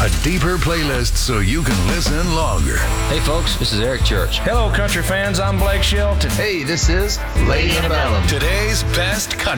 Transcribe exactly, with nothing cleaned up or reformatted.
A deeper playlist so you can listen longer. Hey folks, this is Eric Church. Hello country fans, I'm Blake Shelton. Hey, this is Lady Antebellum. Today's best country.